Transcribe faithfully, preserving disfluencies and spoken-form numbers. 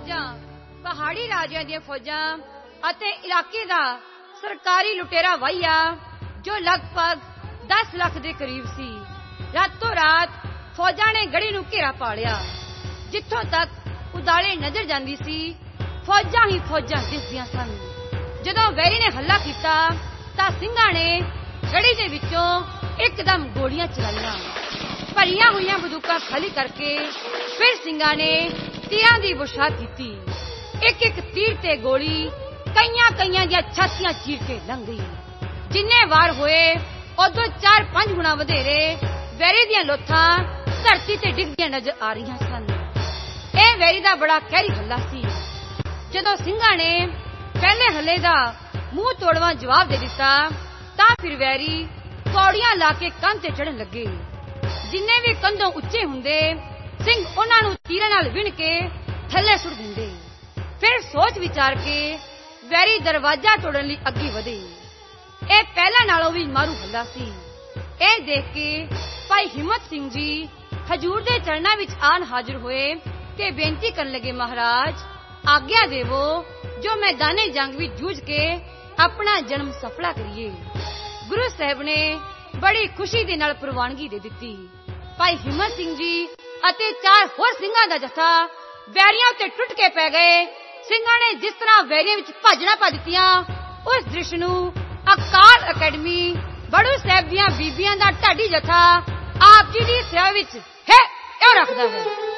ਫੌਜਾਂ ਪਹਾੜੀ ਰਾਜਿਆਂ ਦੀਆਂ ਫੌਜਾਂ ਅਤੇ ਇਲਾਕੇ ਦਾ ਸਰਕਾਰੀ ਲੁਟੇਰਾ ਵਾਹਿਆ ਜੋ ਲਗਭਗ ਦਸ ਲੱਖ ਦੇ ਕਰੀਬ ਸੀ। ਰਾਤੋਂ ਰਾਤ ਫੌਜਾਂ ਨੇ ਗੜੀ ਨੂੰ ਘੇਰਾ ਪਾ ਲਿਆ। ਜਿੱਥੋਂ ਤੱਕ ਉਦਾਲੇ ਨਜ਼ਰ ਜਾਂਦੀ ਸੀ ਫੌਜਾਂ ਹੀ ਫੌਜਾਂ ਦਿਸਦੀਆਂ ਸਨ। ਜਦੋਂ ਵੈਰੀ ਨੇ ਹੱਲਾ ਕੀਤਾ ਤਾਂ ਸਿੰਘਾਂ ਨੇ ਗੜੀ ਦੇ ਵਿੱਚੋਂ ਇੱਕਦਮ ਗੋਲੀਆਂ ਚਲਾਈਆਂ। ਭਰੀਆਂ ਹੋਈਆਂ ਬੰਦੂਕਾਂ ਖਾਲੀ ਕਰਕੇ ਫਿਰ ਸਿੰਘਾਂ ਨੇ ਤੀਰਾਂ ਦੀ ਬੁਛਾਰ ਕੀਤੀ। ਇੱਕ ਇੱਕ ਤੀਰ ਤੇ ਗੋਲੀ ਕਈਆਂ ਕਈਆਂ ਦੀਆਂ ਛਾਤੀਆਂ ਚੀਰ ਕੇ ਲੰਘ ਗਈ। ਜਿੰਨੇ ਵਾਰ ਹੋਏ ਉਦੋਂ ਚਾਰ ਪੰਜ ਗੁਣਾ ਵਧੇਰੇ ਵੈਰੀ ਦੀਆਂ ਲੋਥਾਂ ਧਰਤੀ ਤੇ ਡਿੱਗਦੀਆਂ ਨਜ਼ਰ ਆ ਰਹੀਆਂ ਸਨ। ਇਹ ਵੈਰੀ ਦਾ ਬੜਾ ਕਹਿਰੀ ਹੱਲਾ ਸੀ। ਜਦੋਂ ਸਿੰਘਾਂ ਨੇ ਪਹਿਲੇ ਹੱਲੇ ਦਾ ਮੂੰਹ ਤੋੜਵਾਂ ਜਵਾਬ ਦੇ ਦਿੱਤਾ ਤਾਂ ਫਿਰ ਵੈਰੀ ਪੌੜੀਆਂ ਲਾ ਕੇ ਕੰਧ ਤੇ ਚੜ੍ਹਨ ਲੱਗੇ। ਜਿੰਨੇ ਵੀ ਕੰਧੋਂ ਉੱਚੇ ਹੁੰਦੇ ਸਿੰਘ ਉਹਨਾਂ ਨੂੰ ਤੀਰਾਂ ਨਾਲ ਵਿੰਨ ਕੇ ਥੱਲੇ ਸੁੱਟ ਦਿੰਦੇ। ਫਿਰ ਸੋਚ ਵਿਚਾਰ ਕੇ ਵੈਰੀ ਦਰਵਾਜ਼ਾ ਤੋੜਨ ਲਈ ਅੱਗੇ ਵਧੇ। ਇਹ ਪਹਿਲਾਂ ਨਾਲੋਂ ਵੀ ਮਾਰੂ ਹੱਲਾ ਸੀ। ਇਹ ਦੇਖ ਕੇ ਭਾਈ ਹਿੰਮਤ ਸਿੰਘ ਜੀ ਹਜੂਰ ਦੇ ਚਰਨਾਂ ਵਿੱਚ ਆਣ ਹਾਜ਼ਰ ਹੋਏ ਤੇ ਬੇਨਤੀ ਕਰਨ ਲੱਗੇ, ਮਹਾਰਾਜ ਆਗਿਆ ਦੇਵੋ ਜੋ ਮੈਦਾਨੇ ਜੰਗ ਵਿੱਚ ਜੂਝ ਕੇ ਆਪਣਾ ਜਨਮ ਸਫਲਾ ਕਰੀਏ। ਗੁਰੂ ਸਾਹਿਬ ਨੇ ਬੜੀ ਖੁਸ਼ੀ ਦੇ ਨਾਲ ਪ੍ਰਵਾਨਗੀ ਦੇ ਦਿੱਤੀ। ਭਾਈ ਹਿੰਮਤ ਸਿੰਘ ਜੀ ਅਤੇ ਚਾਰ ਹੋਰ ਸਿੰਘਾਂ ਦਾ ਜਥਾ ਵੈਰੀਆਂ ਉੱਤੇ ਟੁੱਟ ਕੇ ਪੈ ਗਏ। ਸਿੰਘਾਂ ਨੇ ਜਿਸ ਤਰ੍ਹਾਂ ਵੈਰੀਆਂ ਵਿੱਚ ਭਾਜਣਾ ਪਾ ਦਿੱਤੀਆਂ ਉਸ ਦ੍ਰਿਸ਼ ਨੂੰ ਅਕਾਲ ਅਕੈਡਮੀ ਬੜੂ ਸਾਹਿਬ ਦੀਆਂ ਬੀਬੀਆਂ ਦਾ ਢਾਡੀ ਜਥਾ ਆਪ ਜੀ ਦੀ ਸੇਵਾ ਵਿੱਚ ਹੈ ਇਹ ਰੱਖਦਾ ਹੈ।